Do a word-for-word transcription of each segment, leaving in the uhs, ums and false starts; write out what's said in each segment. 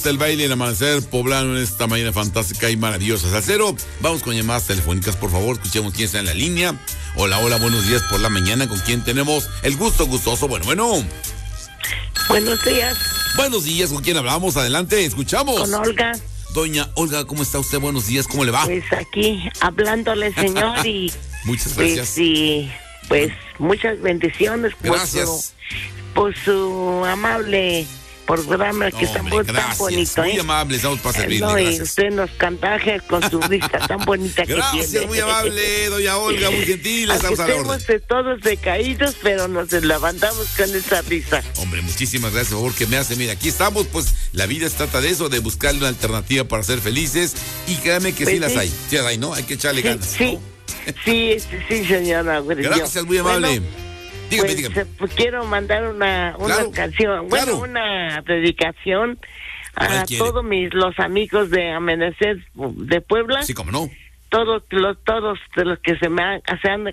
El baile en amanecer poblano en esta mañana fantástica y maravillosa. Salcero, vamos con llamadas telefónicas, por favor. Escuchemos quién está en la línea. Hola, hola, buenos días por la mañana. ¿Con quién tenemos el gusto gustoso? Bueno, bueno. Buenos días. Buenos días, ¿con quién hablamos? Adelante, escuchamos. Con Olga. Doña Olga, ¿cómo está usted? Buenos días, ¿cómo le va? Pues aquí, hablándole, señor, y... Muchas gracias. Pues, y, pues muchas bendiciones. Gracias. Por su, por su amable programa que está muy tan bonito. Muy ¿eh? amable, estamos para servirle, no, gracias. Y usted nos cantaje con su vista tan bonita que gracias, tiene. Gracias, muy amable, doña Olga, muy gentil, estamos a la orden. Estamos de todos decaídos, pero nos levantamos con esa risa. Hombre, muchísimas gracias, por favor, que me hace. Mira, aquí estamos, pues la vida se trata de eso, de buscarle una alternativa para ser felices, y créame que pues sí, sí las hay, sí las hay, ¿no? Hay que echarle sí, ganas, sí, ¿no? sí, sí, sí, señora. Gracias, muy amable. Bueno, dígame, pues, dígame. Pues quiero mandar una, una claro, canción, bueno, claro. una dedicación a quiere? todos mis los amigos de Amanecer de Puebla. Sí, cómo no. Todos los todos de los que se me han, se han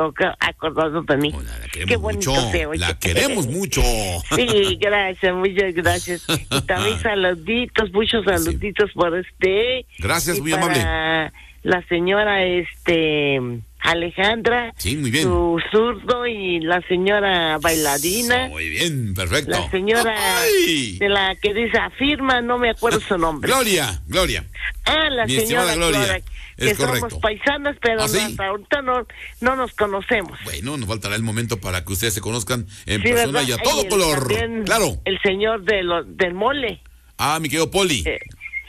acordado de mí. Oh, la queremos Qué bonito mucho. se oye. La queremos mucho. Sí, gracias, muchas gracias. Y también saluditos, muchos saluditos sí. por este. Gracias, muy para amable. La señora este Alejandra, sí, muy bien. Su zurdo y la señora bailarina. Muy bien, perfecto. La señora ¡ay! De la que dice afirma, no me acuerdo su nombre. Gloria, Gloria. Ah, la Mi señora Gloria. Gloria. Es que correcto. Somos paisanas, pero ¿Ah, sí? hasta ahorita no, no nos conocemos. Bueno, nos faltará el momento para que ustedes se conozcan en sí, persona ¿verdad? y a todo y color. También, claro. El señor de lo, del mole. Ah, mi querido Poli. Eh,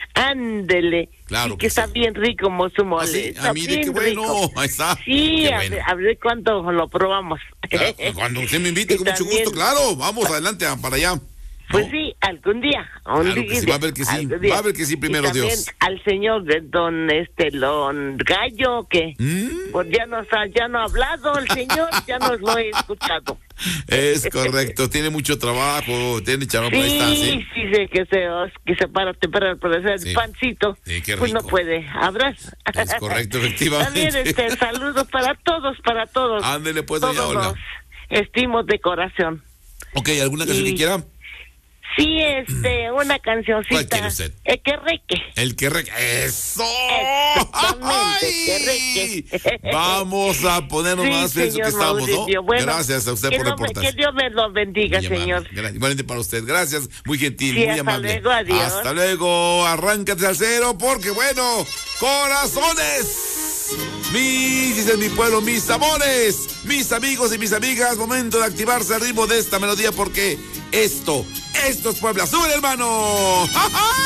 ándele. Claro y que, que está sí. bien rico como su mole. Ah, sí. Está ah, mire, bien qué bueno. Rico. Ahí está. Sí, qué a, bueno. ver, a ver cuándo lo probamos. Claro, cuando usted me invite, y con mucho también, gusto, claro. Vamos adelante, para allá. Pues ¿no? sí, algún día. Claro que sí, va a ver que sí, va a ver que sí, primero y Dios. Al señor de don este Don Gallo, que ¿Mm? pues ya nos ha, ya no ha hablado el señor, ya nos lo he escuchado. Es correcto, tiene mucho trabajo, tiene chavo sí, por ahí está, sí. Sí, sí, que se, que se para temprano para hacer sí. el pancito, sí, qué rico. Pues no puede, abrazo. Es correcto, efectivamente. También este, saludos para todos, para todos. Ándele pues, todos doña Olga. Los estimo de corazón. Ok, ¿alguna canción y... que quiera? Sí, este, una cancioncita. ¿Cuál quiere usted? El que reque. El que reque. ¡Eso! Exactamente, que reque. Vamos a ponernos sí, más felices que estamos, Mauricio. ¿no? Bueno, gracias a usted por reportarse. Que Dios me lo bendiga, muy señor. Amable. Igualmente para usted. Gracias, muy gentil, sí, muy hasta amable. Luego, adiós. Hasta luego. Arráncate al cero porque, bueno, corazones. Mis, dice mi pueblo, mis amores, mis amigos y mis amigas, momento de activarse al ritmo de esta melodía porque esto, esto es Puebla. ¡Sube, hermano! ¡Ja, ja!